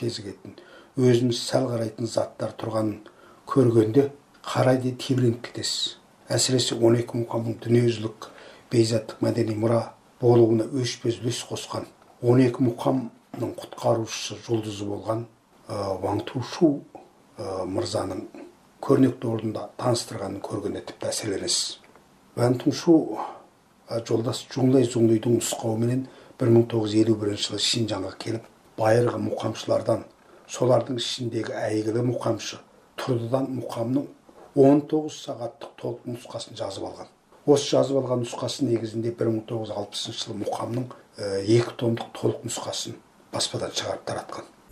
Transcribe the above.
кезігетін, өзіміз сәл қарайтын заттар тұрғанын көргенде қарайды тебіреніп кетесіз. Әсіресе 12 мұқамның дүниежүзілік бейзаттық мәдени мұра болуына өшпес үлес қосқан 12 мұқамның құтқарушысы жұлдызы болған Ван Тушу мырзаның көрнекті орында таныстырғанын көргенде тіпті әсерленесіз. Ван Тушу жолдас Жунглай Зуңлидің нұсқауыменен 1951 жылы Шинжаңға келіп, байырғы мұқамшылардан, солардың ішіндегі әйгілі мұқамшы Тұрдыдан мұқамның 19 сағаттық толық нұсқасын жазып алған. Осы жазып алған нұсқасы негізінде 1960 жылы мұқамның 2 томдық толық нұсқасын баспадан шығарып таратқан.